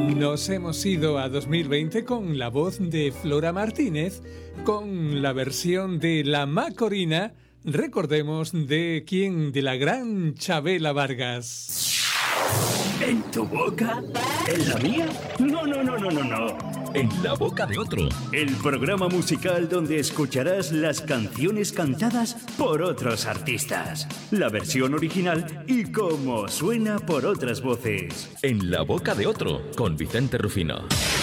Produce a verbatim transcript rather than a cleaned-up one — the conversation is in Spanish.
Nos hemos ido a dos mil veinte con la voz de Flora Martínez, con la versión de La Macorina, recordemos de quién, de la gran Chabela Vargas. ¿En tu boca? ¿En la mía? No, no, no, no, no, no. En la boca de otro. El programa musical donde escucharás las canciones cantadas por otros artistas. La versión original y cómo suena por otras voces. En la boca de otro, con Vicente Rufino.